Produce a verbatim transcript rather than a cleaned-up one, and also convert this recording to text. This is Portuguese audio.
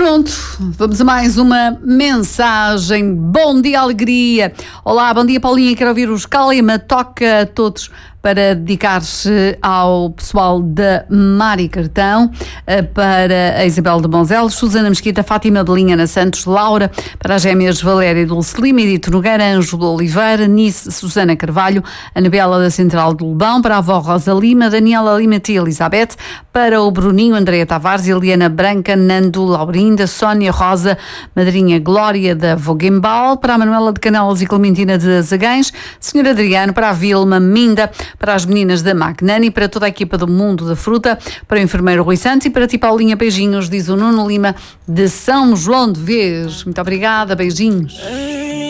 Pronto, vamos a mais uma mensagem. Bom dia, alegria. Olá, bom dia, Paulinha. Quero ouvir os Calima. Toca a todos para dedicar-se ao pessoal da Mari Cartão, para a Isabel de Bonzelos, Susana Mesquita, Fátima de Linha na Santos, Laura, para as gêmeas Valéria e Dulce Lima, Edito Nogueira, Ângelo Oliveira, Nice, Susana Carvalho, Anabela da Central do Lebão, para a avó Rosa Lima, Daniela Lima e Elizabeth, para o Bruninho, Andréa Tavares, Eliana Branca, Nando Laurinda, Sónia Rosa, Madrinha Glória da Voguembal, para a Manuela de Canelas e Clementina de Azagães, Senhor Adriano, para a Vilma Minda, para as meninas da Magnani, para toda a equipa do Mundo da Fruta, para o enfermeiro Rui Santos e para ti, Paulinha, beijinhos, diz o Nuno Lima de São João de Vez. Muito obrigada, beijinhos.